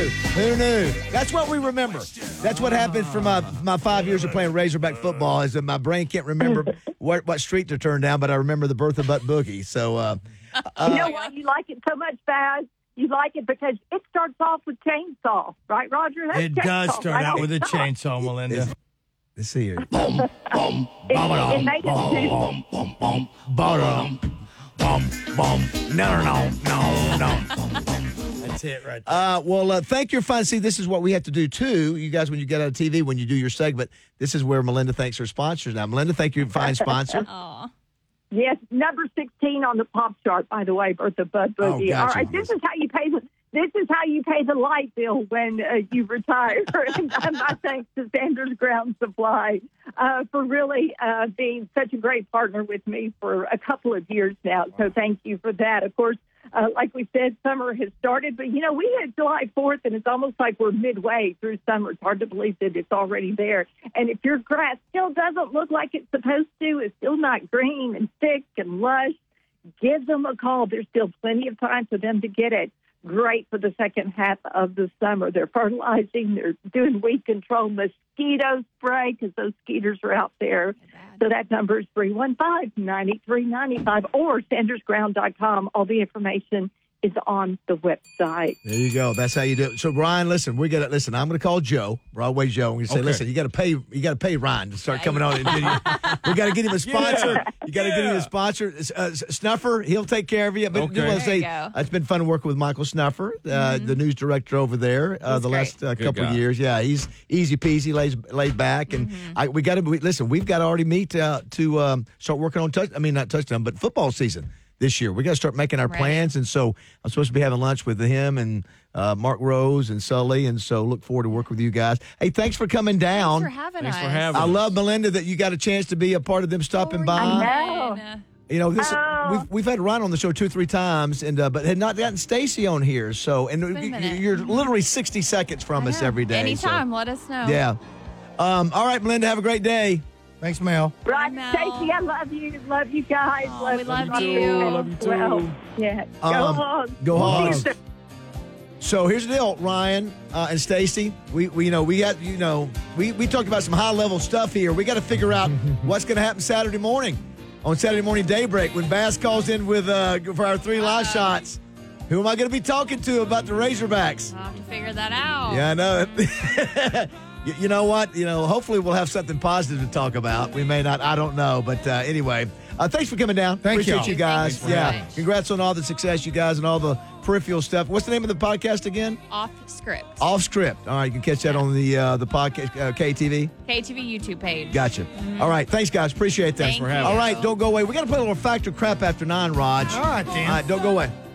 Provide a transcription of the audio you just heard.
Who knew? That's what we remember. That's what happened for my 5 years of playing Razorback football is that my brain can't remember what street to turn down, but I remember the Bertha Butt Boogie. So, you know why you like it so much, Baz? You like it because it starts off with chainsaw, right, Roger? That's It does chainsaw, start right? out with a chainsaw, Melinda. let's see here. It made it No. That's it right there. Well, thank your fun. See, this is what we have to do, too. You guys, when you get out of TV, when you do your segment, this is where Melinda thanks her sponsors. Now, Melinda, thank you, fine sponsor. Aw. Yes, number 16 on the pop chart, by the way, Bertha Butt Boogie. gotcha. All right, this is how you pay the light bill when you retire. And my thanks to Sanders Ground Supply for really being such a great partner with me for a couple of years now. So thank you for that. Of course, like we said, summer has started, but, we had July 4th, and it's almost like we're midway through summer. It's hard to believe that it's already there. And if your grass still doesn't look like it's supposed to, it's still not green and thick and lush, give them a call. There's still plenty of time for them to get it. Great for the second half of the summer. They're fertilizing. They're doing weed control, mosquito spray, because those skeeters are out there. So that number is 315-9395 or sandersground.com. All the information is on the website. There you go. That's how you do it. So, Ryan, listen, I'm going to call Joe, Broadway Joe. I'm going to say, listen, you got to pay Ryan to start coming on. And we got to get him a sponsor. Yeah. You got to get him a sponsor. Snuffer, he'll take care of you. But Okay. I want to say, There you go. it's been fun working with Michael Snuffer, the news director over there, the last couple guy. of years. Yeah, he's easy peasy, laid back, and we got to listen. We've got to already meet to start working on not touchdown, but football season. This year, we got to start making our plans, and so I'm supposed to be having lunch with him and Mark Rose and Sully, and so look forward to working with you guys. Hey, thanks for coming down. Thanks for having Thanks us. for having I us. love, Melinda, that you got a chance to be a part of them stopping by. I know. This we've had Ryan on the show 2-3 times, and but had not gotten Stacy on here. So, and been a minute. you're literally 60 seconds from us every day. Anytime, let us know. So, yeah. All right, Melinda, have a great day. Thanks, Mel. Right, Mel. Stacey, I love you. Love you guys. Aw, we love you. you. Love you too. Well, yeah. Go on. Go We'll see you on. soon. So here's the deal, Ryan and Stacy. We talked about some high level stuff here. We got to figure out what's going to happen Saturday morning on Saturday morning daybreak when Bass calls in with for our 3 live shots. Who am I going to be talking to about the Razorbacks? I'll have to figure that out. Yeah, I know. You know what? Hopefully we'll have something positive to talk about. We may not. I don't know. But anyway, thanks for coming down. Thank Appreciate y'all. you guys. Thanks so much. Congrats on all the success, you guys, and all the peripheral stuff. What's the name of the podcast again? Off script. Off Script. All right, you can catch that on the podcast, KTV. KTV YouTube page. Gotcha. All right, thanks, guys. Appreciate that. Thank you. All right, don't go away. We got to play a little Factor Crap after 9, Raj. All right, Dan. All right, don't go away.